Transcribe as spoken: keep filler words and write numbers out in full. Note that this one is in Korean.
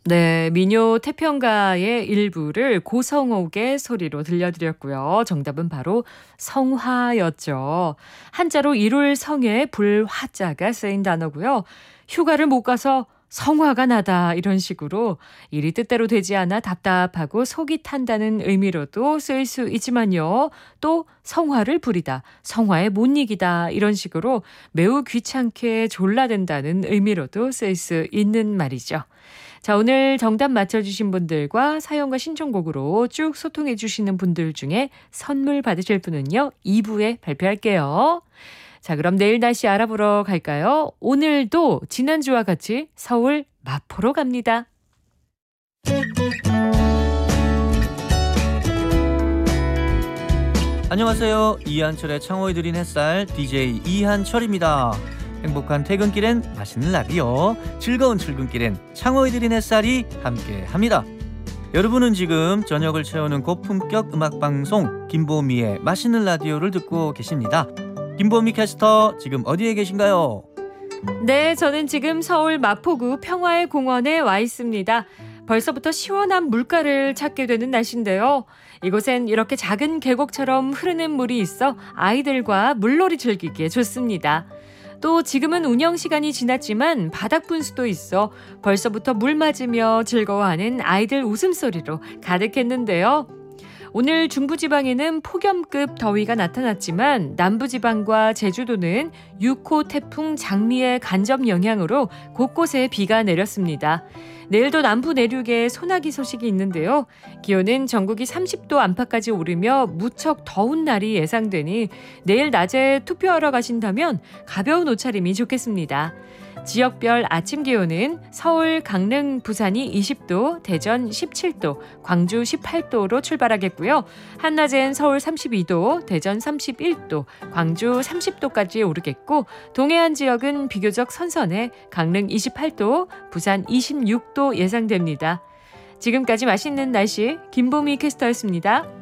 네, 민요 태평가의 일부를 고성옥의 소리로 들려드렸고요. 정답은 바로 성화였죠. 한자로 이룰 성에 불화자가 쓰인 단어고요. 휴가를 못 가서 성화가 나다 이런 식으로 일이 뜻대로 되지 않아 답답하고 속이 탄다는 의미로도 쓰일 수 있지만요. 또 성화를 부리다, 성화에 못 이기다 이런 식으로 매우 귀찮게 졸라댄다는 의미로도 쓰일 수 있는 말이죠. 자, 오늘 정답 맞춰주신 분들과 사연과 신청곡으로 쭉 소통해 주시는 분들 중에 선물 받으실 분은요, 이 부에 발표할게요. 자, 그럼 내일 날씨 알아보러 갈까요? 오늘도 지난주와 같이 서울 마포로 갑니다. 안녕하세요. 이한철의 창호에 드린 햇살 디제이 이한철입니다. 행복한 퇴근길엔 맛있는 라디오, 즐거운 출근길엔 창호에 드린 햇살이 함께합니다. 여러분은 지금 저녁을 채우는 고품격 음악방송 김보미의 맛있는 라디오를 듣고 계십니다. 김보미 캐스터, 지금 어디에 계신가요? 네, 저는 지금 서울 마포구 평화의 공원에 와 있습니다. 벌써부터 시원한 물가를 찾게 되는 날씨인데요. 이곳엔 이렇게 작은 계곡처럼 흐르는 물이 있어 아이들과 물놀이 즐기기에 좋습니다. 또 지금은 운영 시간이 지났지만 바닥 분수도 있어 벌써부터 물 맞으며 즐거워하는 아이들 웃음소리로 가득했는데요. 오늘 중부지방에는 폭염급 더위가 나타났지만 남부지방과 제주도는 육 호 태풍 장미의 간접 영향으로 곳곳에 비가 내렸습니다. 내일도 남부 내륙에 소나기 소식이 있는데요. 기온은 전국이 삼십 도 안팎까지 오르며 무척 더운 날이 예상되니 내일 낮에 투표하러 가신다면 가벼운 옷차림이 좋겠습니다. 지역별 아침 기온은 서울, 강릉, 부산이 이십 도, 대전 십칠 도, 광주 십팔 도로 출발하겠고요. 한낮엔 서울 삼십이 도, 대전 삼십일 도, 광주 삼십 도까지 오르겠고 동해안 지역은 비교적 선선해 강릉 이십팔 도, 부산 이십육 도 예상됩니다. 지금까지 맛있는 날씨 김보미 캐스터였습니다.